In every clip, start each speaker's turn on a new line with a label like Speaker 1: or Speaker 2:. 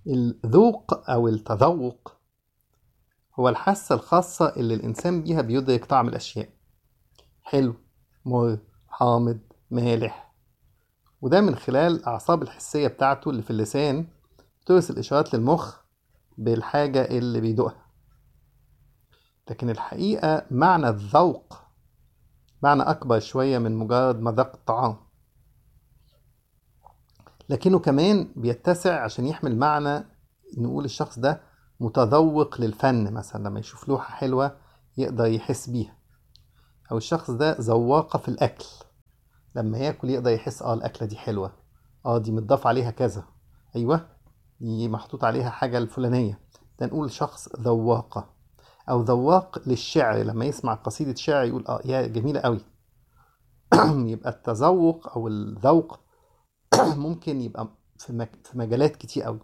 Speaker 1: الذوق أو التذوق هو الحاسة الخاصة اللي الإنسان بيها بيدرك طعم الأشياء. حلو، مر، حامض، مالح. وده من خلال الأعصاب الحسية بتاعته اللي في اللسان بترسل إشارات للمخ بالحاجة اللي بيدوقها. لكن الحقيقة معنى الذوق معنى أكبر شوية من مجرد مذاق الطعام، لكنه كمان بيتسع عشان يحمل معنى. نقول الشخص ده متذوق للفن، مثلا لما يشوف لوحة حلوة يقدر يحس بيها. أو الشخص ده ذواقة في الأكل، لما ياكل يقدر يحس الأكلة دي حلوة، دي متضاف عليها كذا، أيوة دي محطوط عليها حاجة الفلانية. ده نقول شخص ذواقة. أو ذواق للشعر، لما يسمع قصيدة شعر يقول يا جميلة قوي. يبقى التذوق أو الذوق ممكن يبقى في مجالات كتير قوي.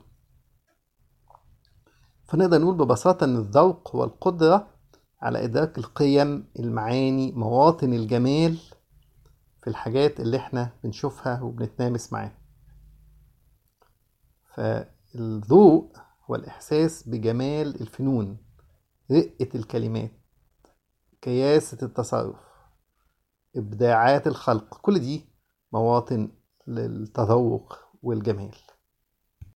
Speaker 1: فنقدر نقول ببساطة إن الذوق هو القدرة على إدراك القيم، المعاني، مواطن الجمال في الحاجات اللي احنا بنشوفها وبنتنامس معاها. فالذوق هو الإحساس بجمال الفنون، رقة الكلمات، كياسة التصرف، إبداعات الخلق. كل دي مواطن للتذوق والجمال.